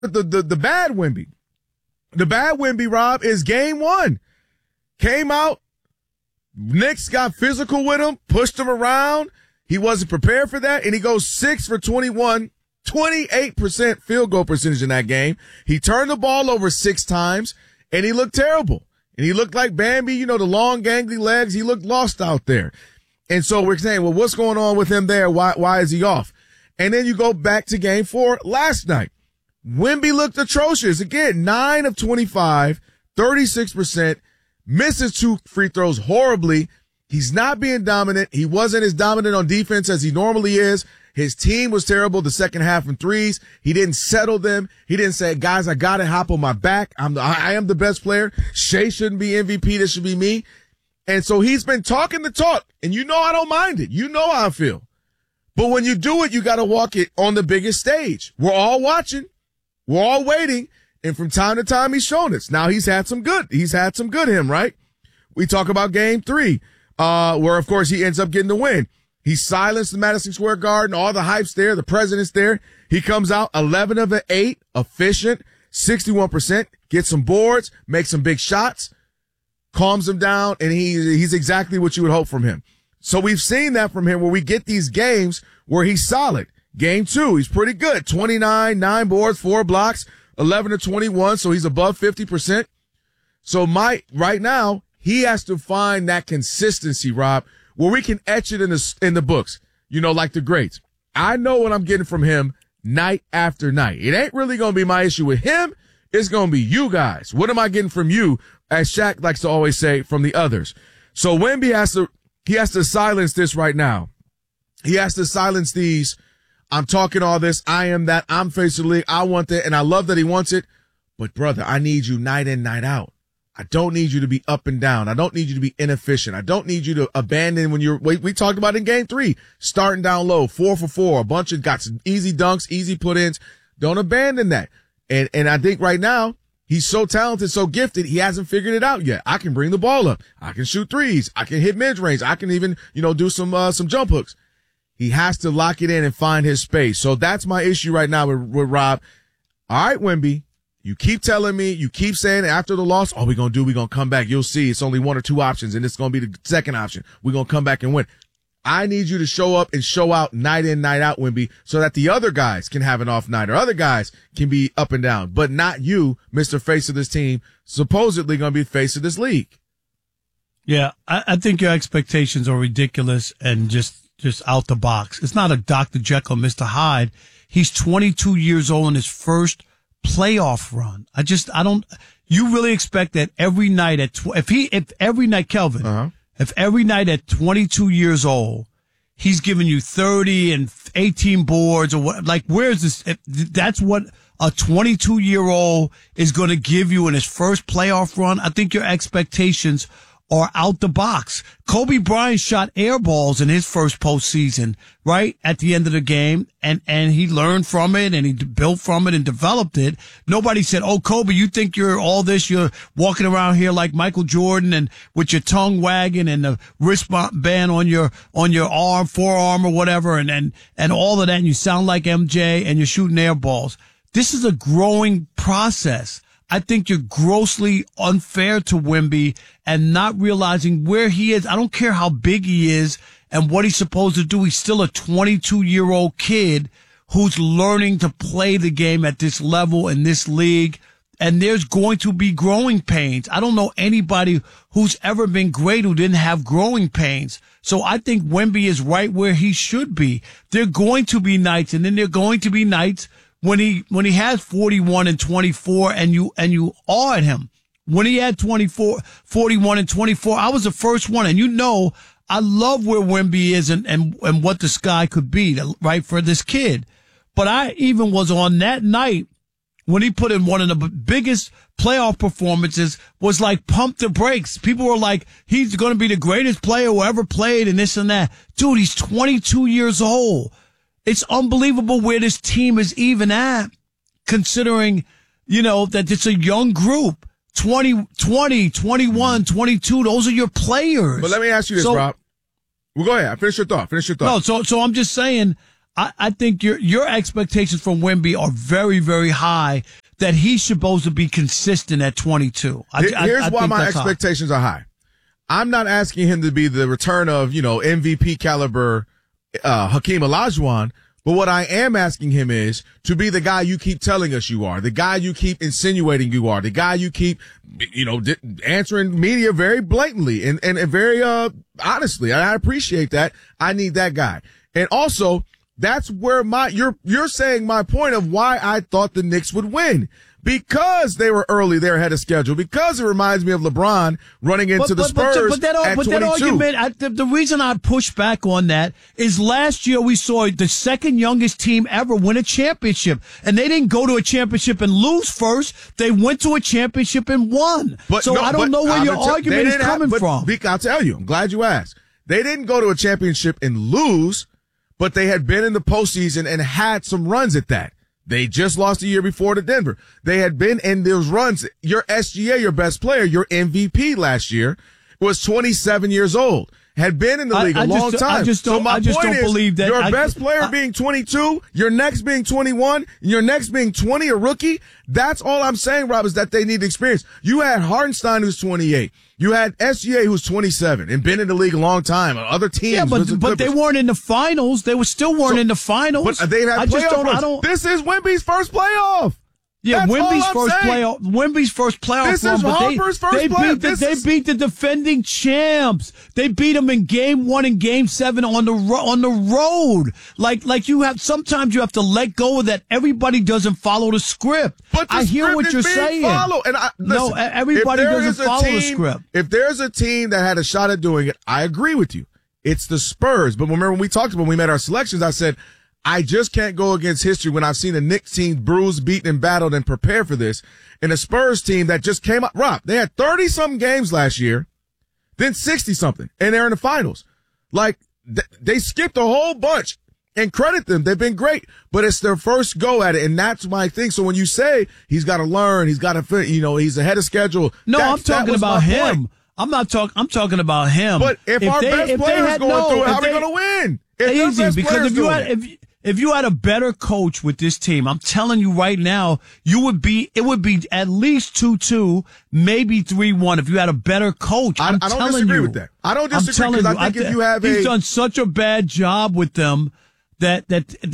the bad Wemby. The bad Wemby, Rob, is game one. Came out, Knicks got physical with him, pushed him around. He wasn't prepared for that, and he goes 6 for 21, 28% field goal percentage in that game. He turned the ball over 6 times, and he looked terrible. And he looked like Bambi, the long gangly legs. He looked lost out there. And so we're saying, well, what's going on with him there? Why is he off? And then you go back to game 4 last night. Wemby looked atrocious. Again, 9 of 25, 36%, misses 2 free throws horribly. He's not being dominant. He wasn't as dominant on defense as he normally is. His team was terrible the second half in threes. He didn't settle them. He didn't say, guys, I got to hop on my back. I am the best player. Shea shouldn't be MVP. This should be me. And so he's been talking the talk. And I don't mind it. You know how I feel. But when you do it, you got to walk it on the biggest stage. We're all watching. We're all waiting. And from time to time, he's shown us. Now he's had some good him, right? We talk about game 3, where of course he ends up getting the win. He silenced the Madison Square Garden. All the hype's there. The president's there. He comes out 11 of 8, efficient, 61%, gets some boards, makes some big shots, calms him down, and he's exactly what you would hope from him. So we've seen that from him where we get these games where he's solid. Game 2, he's pretty good. 29, 9 boards, 4 blocks, 11 to 21. So he's above 50%. So right now, he has to find that consistency, Rob, where we can etch it in the books, like the greats. I know what I'm getting from him night after night. It ain't really going to be my issue with him. It's going to be you guys. What am I getting from you? As Shaq likes to always say, from the others. So Wemby has to silence this right now. He has to silence these. I'm talking all this. I am that. I'm face of the league. I want that. And I love that he wants it. But brother, I need you night in, night out. I don't need you to be up and down. I don't need you to be inefficient. I don't need you to abandon when we talked about in game 3, starting down low, 4 for 4, a bunch of got some easy dunks, easy put-ins. Don't abandon that. And I think right now, he's so talented, so gifted, he hasn't figured it out yet. I can bring the ball up. I can shoot threes. I can hit mid-range. I can even, do some jump hooks. He has to lock it in and find his space. So that's my issue right now with Rob. All right, Wemby. You keep telling me, you keep saying after the loss, we're going to come back. You'll see it's only 1 or 2 options, and it's going to be the second option. We're going to come back and win. I need you to show up and show out night in, night out, Wemby, so that the other guys can have an off night or other guys can be up and down, but not you, Mr. Face of this team, supposedly going to be face of this league. Yeah, I think your expectations are ridiculous and just out the box. It's not a Dr. Jekyll, Mr. Hyde. He's 22 years old in his first playoff run. You really expect that every night if every night, Kelvin, if every night at 22 years old, he's giving you 30 and 18 boards or what, like, where's this? That's what a 22-year-old is going to give you in his first playoff run. I think your expectations are out the box. Kobe Bryant shot air balls in his first postseason, right at the end of the game, and he learned from it and he built from it and developed it. Nobody said, "Oh, Kobe, you think you're all this? You're walking around here like Michael Jordan and with your tongue wagging and the wristband on your arm, forearm or whatever, and all of that, and you sound like MJ and you're shooting air balls." This is a growing process. I think you're grossly unfair to Wemby and not realizing where he is. I don't care how big he is and what he's supposed to do. He's still a 22-year-old kid who's learning to play the game at this level in this league. And there's going to be growing pains. I don't know anybody who's ever been great who didn't have growing pains. So I think Wemby is right where he should be. There are going to be nights, and then there are going to be nights when he has 41 and 24 and you awe at him. When he had 41 and 24, I was the first one. And I love where Wemby is and what the sky could be, right, for this kid. But I even was on that night when he put in one of the biggest playoff performances, was like, pump the brakes. People were like, he's going to be the greatest player who ever played and this and that. Dude, he's 22 years old. It's unbelievable where this team is even at, considering, that it's a young group. 20, 21, 22, those are your players. But let me ask you this, Rob. Well, go ahead. Finish your thought. No, so I'm just saying, I think your expectations from Wemby are very, very high. That he's supposed to be consistent at 22. Here's why my expectations are high. I'm not asking him to be the return of, MVP caliber Hakeem Olajuwon, but what I am asking him is to be the guy you keep telling us you are, the guy you keep insinuating you are, the guy you keep, answering media very blatantly and very honestly. I appreciate that. I need that guy. And also, that's where you're saying my point of why I thought the Knicks would win. Because they were early, they're ahead of schedule. Because it reminds me of LeBron running into the Spurs at 22. That argument, the reason I push back on that is last year we saw the second youngest team ever win a championship. And they didn't go to a championship and lose first. They went to a championship and won. I don't know where your argument is coming from. I'll tell you, I'm glad you asked. They didn't go to a championship and lose, but they had been in the postseason and had some runs at that. They just lost the year before to Denver. They had been in those runs. Your SGA, your best player, your MVP last year, was 27 years old. Had been in the league a long time. My point is, believe that your best player being 22, your next being 21, your next being 20, a rookie. That's all I'm saying, Rob, is that they need experience. You had Hartenstein, who's 28. You had SGA, who's 27 and been in the league a long time. Other teams. Yeah, but they weren't in the finals. They weren't in the finals. But they had playoff. This is Wemby's first playoff. Yeah, Wemby's first playoff this run, is but Harper's first playoff. They beat the defending champs. They beat them in game 1 and game 7 on the road. Like sometimes you have to let go of that. Everybody doesn't follow the script. But I hear what you're saying. Listen, everybody doesn't follow the script. If there's a team that had a shot at doing it, I agree with you. It's the Spurs. But remember when we talked about when we made our selections, I said, I just can't go against history when I've seen a Knicks team bruised, beaten, and battled and prepare for this. And a Spurs team that just came up. Rob, they had 30-something games last year, then 60-something, and they're in the finals. Like, they skipped a whole bunch. And credit them. They've been great. But it's their first go at it, and that's my thing. So when you say he's got to learn, he's got to, he's ahead of schedule. No, I'm talking about him. I'm talking about him. But if our best player is going through it, how are we going to win? Easy, because if you had a better coach with this team, I'm telling you right now, it would be at least 2-2, maybe 3-1 if you had a better coach. I don't disagree with that. I don't disagree because I think if you have he's done such a bad job with them that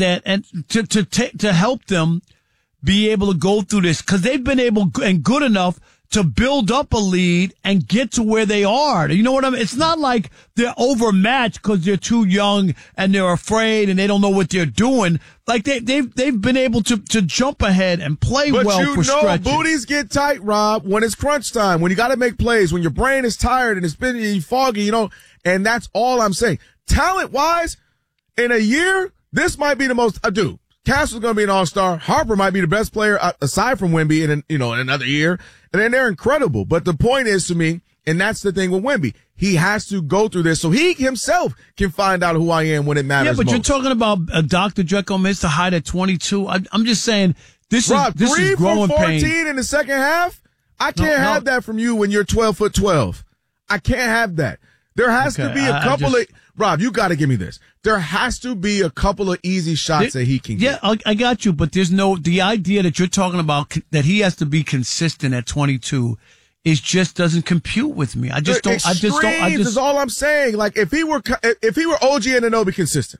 to help them be able to go through this, because they've been able and good enough to build up a lead and get to where they are. You know what I mean? It's not like they're overmatched because they're too young and they're afraid and they don't know what they're doing. Like they've been able to jump ahead and play well for stretches. But booties get tight, Rob, when it's crunch time, when you got to make plays, when your brain is tired and it's been foggy, and that's all I'm saying. Talent-wise, in a year, this might be the most ado. Castle's going to be an all-star. Harper might be the best player aside from Wemby in another year. And then they're incredible. But the point is to me, and that's the thing with Wemby, he has to go through this so he himself can find out who I am when it matters most. Yeah, but you're talking about Dr. Jekyll, Mr. Hyde at 22. I'm just saying this is growing 3 for 14 pain. in the second half? I can't have that from you when you're 12'12". I can't have that. There has to be a couple of Rob, you got to give me this. There has to be a couple of easy shots that he can get. Yeah, I got you, but the idea that you're talking about that he has to be consistent at 22 doesn't compute with me. I just don't. Is all I'm saying. Like if he were OG Anunoby consistent,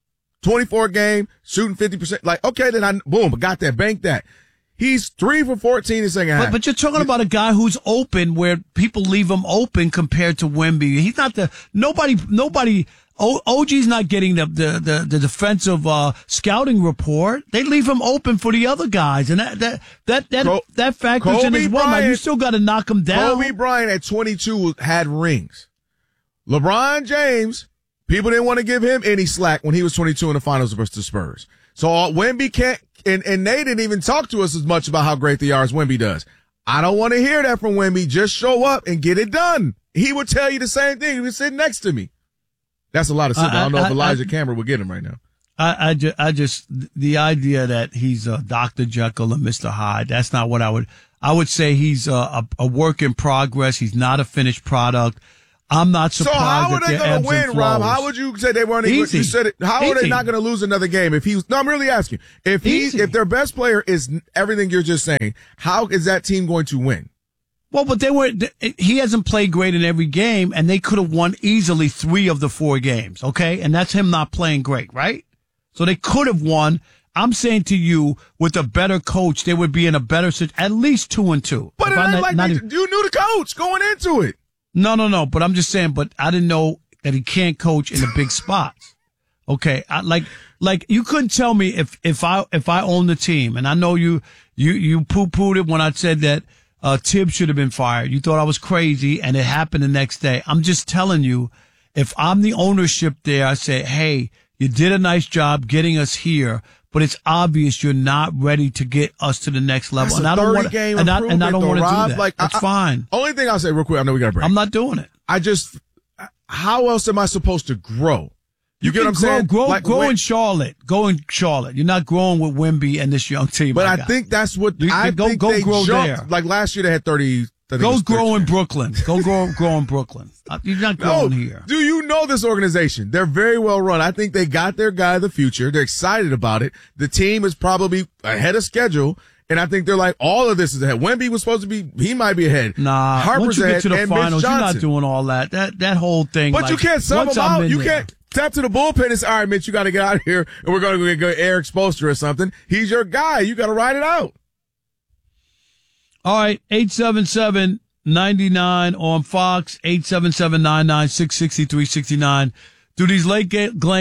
24 a game, shooting 50%, like okay, then I got that, bank that. He's 3 for 14 in the second half. But you're talking about a guy who's open where people leave him open compared to Wemby. He's not nobody, OG's not getting the defensive, scouting report. They leave him open for the other guys. And that factors in as well. Now, you still got to knock him down. Kobe Bryant at 22 had rings. LeBron James, people didn't want to give him any slack when he was 22 in the finals versus the Spurs. So Wemby can't, and they didn't even talk to us as much about how great they are as Wemby does. I don't want to hear that from Wemby. Just show up and get it done. He would tell you the same thing. He was sitting next to me. That's a lot of simple. I don't know if Elijah Cameron would get him right now. I just the idea that he's Dr. Jekyll and Mr. Hyde, that's not what I would say. He's a work in progress. He's not a finished product. I'm not So surprised. how are they going to win, Rob? How would you say they weren't? Easy. You said it. How are they Easy. not going to lose another game if he's? No, I'm really asking. If if their best player is everything you're just saying, how is that team going to win? Well, but he hasn't played great in every game, and they could have won easily 3 of the 4 games, okay? And that's him not playing great, right? So they could have won. I'm saying to you, with a better coach, they would be in a better situation, at least 2-2. But it ain't like you knew the coach going into it. No. But I'm just saying, but I didn't know that he can't coach in the big spots. Okay. Like you couldn't tell me if I owned the team, and I know you poo-pooed it when I said that, Tibbs should have been fired. You thought I was crazy, and it happened the next day. I'm just telling you, if I'm the ownership there, I say, hey, you did a nice job getting us here, but it's obvious you're not ready to get us to the next level. That's and I don't want to, and I don't want to do that. Like, that's fine. Only thing I'll say real quick, I know we got a break. I'm not doing it. How else am I supposed to grow? You get what I'm saying? Grow in Charlotte. Go in Charlotte. You're not growing with Wemby and this young team. But I think that's what I think they grow jumped. There. Like last year they had 30. Go grow in Brooklyn. Go grow in Brooklyn. You're not growing here. Do you know this organization? They're very well run. I think they got their guy of the future. They're excited about it. The team is probably ahead of schedule. And I think they're like, all of this is ahead. Wemby was supposed to be, he might be ahead. Nah, Harper's once you get to the ahead, finals, you're not doing all that. That whole thing. But you can't sub them out. You can't tap to the bullpen and say, all right, Mitch, you got to get out of here, and we're going to go Eric Spoelstra or something. He's your guy. You got to ride it out. All right, 877-99 on Fox, 877-996-6369. Do these late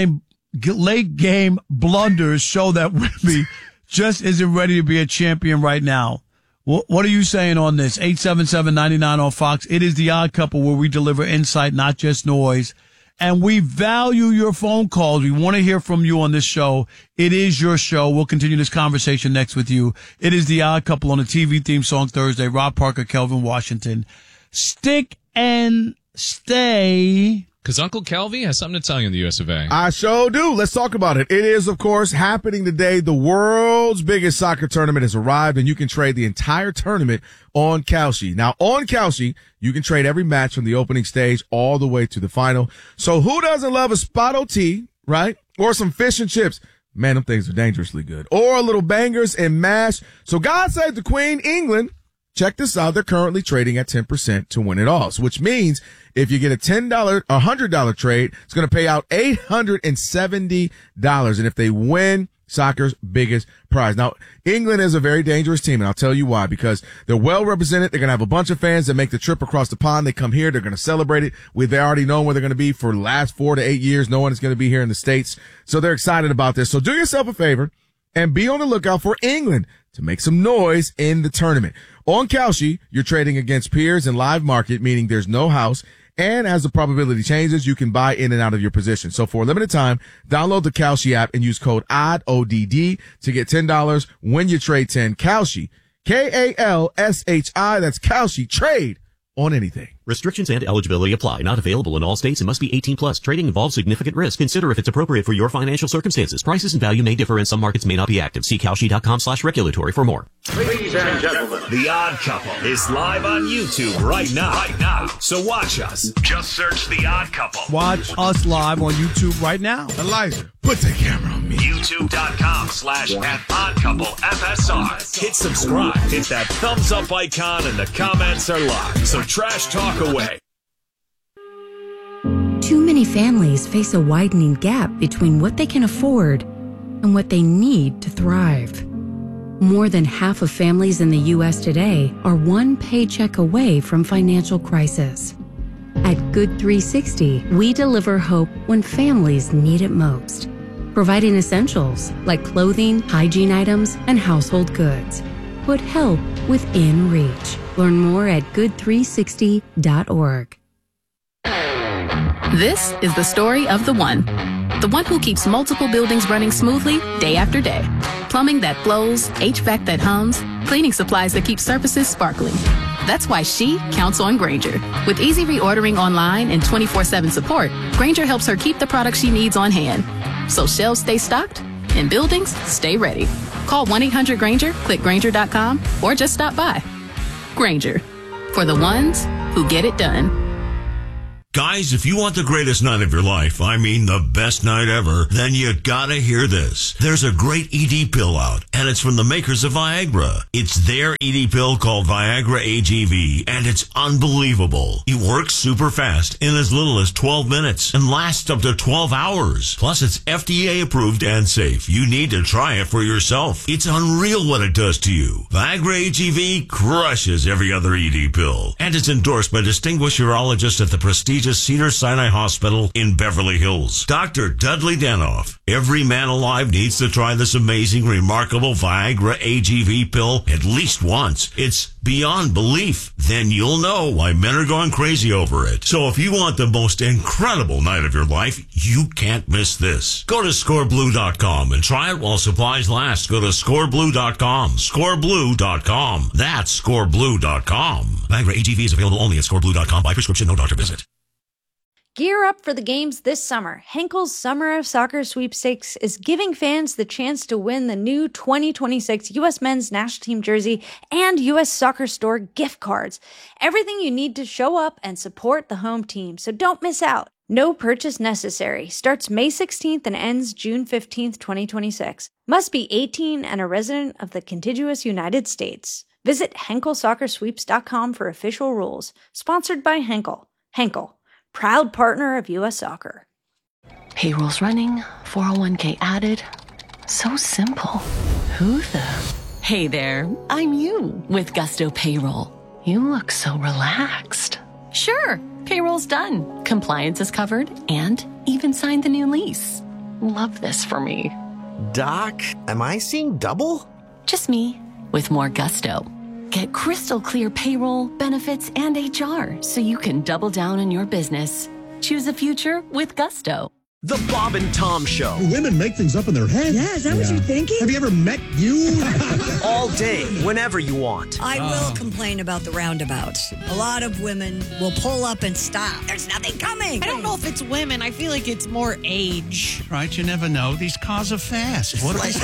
game blunders show that Wemby just isn't ready to be a champion right now? What are you saying on this? 877-99 on Fox. It is the Odd Couple, where we deliver insight, not just noise. And we value your phone calls. We want to hear from you on this show. It is your show. We'll continue this conversation next with you. It is the Odd Couple on the TV theme song Thursday. Rob Parker, Kelvin Washington. Stick and stay. Because Uncle Kelvy has something to tell you in the US of A. I sure do. Let's talk about it. It is, of course, happening today. The world's biggest soccer tournament has arrived, and you can trade the entire tournament on Kalshi. Now, on Kalshi, you can trade every match from the opening stage all the way to the final. So who doesn't love a spot OT, right? Or some fish and chips? Man, them things are dangerously good. Or a little bangers and mash. So God save the Queen, England. Check this out. They're currently trading at 10% to win it all. So which means if you get a $100 trade, it's going to pay out $870. And if they win, soccer's biggest prize. Now, England is a very dangerous team, and I'll tell you why. Because they're well represented. They're going to have a bunch of fans that make the trip across the pond. They come here. They're going to celebrate it. They already know where they're going to be for the last 4 to 8 years. No one is going to be here in the States. So they're excited about this. So do yourself a favor and be on the lookout for England to make some noise in the tournament. On Kalshi, you're trading against peers in live market, meaning there's no house. And as the probability changes, you can buy in and out of your position. So for a limited time, download the Kalshi app and use code ODD to get $10 when you trade 10. Kalshi, Kalshi. That's Kalshi. Trade on anything. Restrictions and eligibility apply. Not available in all states and must be 18 plus. Trading involves significant risk. Consider if it's appropriate for your financial circumstances. Prices and value may differ and some markets may not be active. See Kalshi.com/regulatory for more. Ladies and gentlemen, The Odd Couple is live on YouTube right now. So watch us. Just search The Odd Couple. Watch us live on YouTube right now. Elijah, put the camera on me. YouTube.com/@oddcouplefsr. Hit subscribe. Hit that thumbs up icon and the comments are live. So trash talk away. Too many families face a widening gap between what they can afford and what they need to thrive. More than half of families in the U.S. today are one paycheck away from financial crisis. At Good 360, we deliver hope when families need it most, providing essentials like clothing, hygiene items, and household goods. Put help within reach. Learn more at good360.org. This is the story of the one who keeps multiple buildings running smoothly day after day. Plumbing that flows, HVAC that hums, cleaning supplies that keep surfaces sparkling. That's why she counts on Grainger. With easy reordering online and 24/7 support, Grainger helps her keep the products she needs on hand. So shelves stay stocked and buildings stay ready. Call 1-800-GRAINGER, click Grainger.com, or just stop by. Grainger, for the ones who get it done. Guys, if you want the greatest night of your life, I mean the best night ever, then you gotta hear this. There's a great ED pill out, and it's from the makers of Viagra. It's their ED pill called Viagra AGV, and it's unbelievable. It works super fast in as little as 12 minutes and lasts up to 12 hours. Plus, it's FDA approved and safe. You need to try it for yourself. It's unreal what it does to you. Viagra AGV crushes every other ED pill, and it's endorsed by distinguished urologists at the prestigious Cedars-Sinai Hospital in Beverly Hills. Dr. Dudley Danoff. Every man alive needs to try this amazing, remarkable Viagra AGV pill at least once. It's beyond belief. Then you'll know why men are going crazy over it. So if you want the most incredible night of your life, you can't miss this. Go to scoreblue.com and try it while supplies last. Go to scoreblue.com. Scoreblue.com. That's scoreblue.com. Viagra AGV is available only at scoreblue.com by prescription, no doctor visit. Gear up for the games this summer. Henkel's Summer of Soccer Sweepstakes is giving fans the chance to win the new 2026 U.S. Men's National Team jersey and U.S. Soccer Store gift cards. Everything you need to show up and support the home team, so don't miss out. No purchase necessary. Starts May 16th and ends June 15th, 2026. Must be 18 and a resident of the contiguous United States. Visit HenkelSoccerSweeps.com for official rules. Sponsored by Henkel. Henkel, proud partner of U.S. Soccer. Payroll's running, 401k added. So simple. Who the? Hey there, I'm you with Gusto Payroll. You look so relaxed. Sure, payroll's done. Compliance is covered and even signed the new lease. Love this for me. Doc, am I seeing double? Just me with more gusto. Get crystal clear payroll, benefits, and HR so you can double down on your business. Choose a future with gusto. The Bob and Tom Show. Women make things up in their head. Yeah, is that what you're thinking? Have you ever met you? All day, whenever you want. I will complain about the roundabouts. A lot of women will pull up and stop. There's nothing coming. I don't know if it's women. I feel like it's more age. Right, you never know. These cars are fast. What They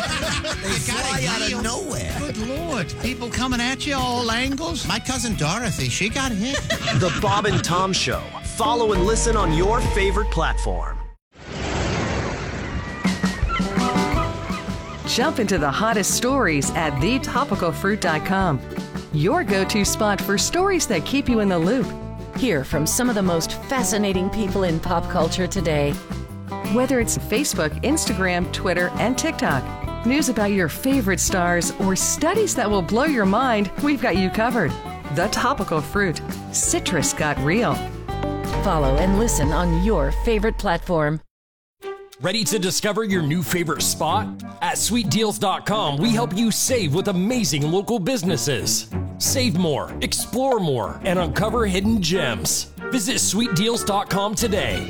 fly out of nowhere. Good Lord. People coming at you all angles. My cousin Dorothy, she got hit. The Bob and Tom Show. Follow and listen on your favorite platform. Jump into the hottest stories at thetopicalfruit.com. Your go-to spot for stories that keep you in the loop. Hear from some of the most fascinating people in pop culture today. Whether it's Facebook, Instagram, Twitter, and TikTok, news about your favorite stars, or studies that will blow your mind, we've got you covered. The Topical Fruit. Citrus got real. Follow and listen on your favorite platform. Ready to discover your new favorite spot? At sweetdeals.com, we help you save with amazing local businesses. Save more, explore more, and uncover hidden gems. Visit sweetdeals.com today.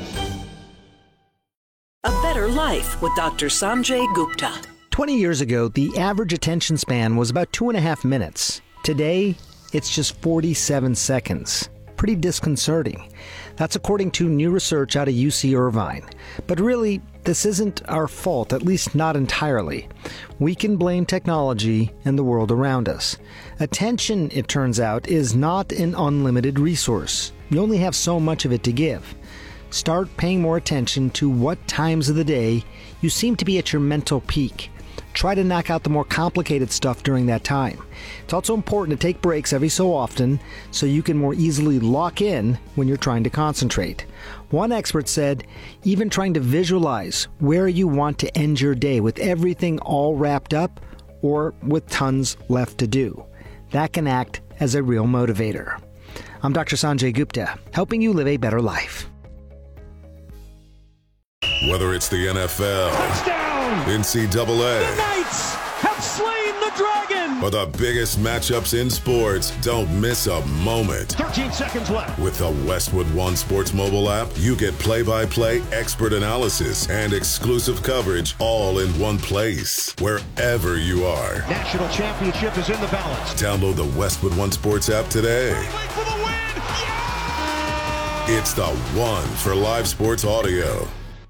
A Better Life with Dr. Sanjay Gupta. 20 years ago, the average attention span was about 2.5 minutes. Today, it's just 47 seconds. Pretty disconcerting. That's according to new research out of UC Irvine. But really, this isn't our fault, at least not entirely. We can blame technology and the world around us. Attention, it turns out, is not an unlimited resource. You only have so much of it to give. Start paying more attention to what times of the day you seem to be at your mental peak. Try to knock out the more complicated stuff during that time. It's also important to take breaks every so often so you can more easily lock in when you're trying to concentrate. One expert said, even trying to visualize where you want to end your day with everything all wrapped up or with tons left to do. That can act as a real motivator. I'm Dr. Sanjay Gupta, helping you live a better life. Whether it's the NFL, touchdown, NCAA, the Knights have slain the dragon, or the biggest matchups in sports, don't miss a moment. 13 seconds left. With the Westwood One Sports mobile app, you get play-by-play expert analysis and exclusive coverage all in one place, wherever you are. National championship is in the balance. Download the Westwood One Sports app today. For the win! Yeah! It's the one for live sports audio.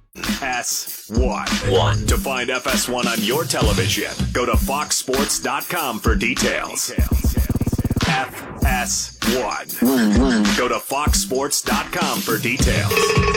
FS1. To find FS1 on your television, go to foxsports.com for details. FS1. one. Go to foxsports.com for details.